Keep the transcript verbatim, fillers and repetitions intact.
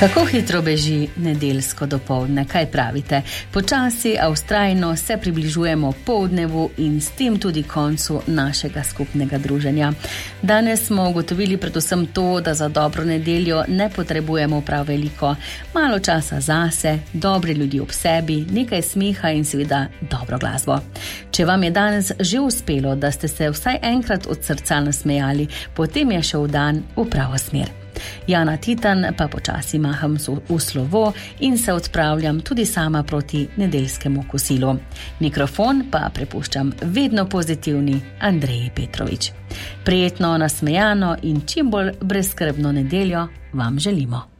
Kako hitro beži nedeljsko dopoldne, kaj pravite? Počasi, a vztrajno se približujemo poldnevu in s tem tudi koncu našega skupnega druženja. Danes smo ugotovili predvsem to, da za dobro nedeljo ne potrebujemo prav veliko. Malo časa zase, dobre ljudi ob sebi, nekaj smeha in seveda dobro glasbo. Če vam je danes že uspelo, da ste se vsaj enkrat od srca nasmejali, potem je šel dan v pravo smer. Jana Titan pa počasi maham v slovo in se odpravljam tudi sama proti nedeljskemu kosilu. Mikrofon pa prepuščam vedno pozitivni Andreji Petrovič. Prijetno, nasmejano in čim bolj brezskrbno nedeljo vam želimo.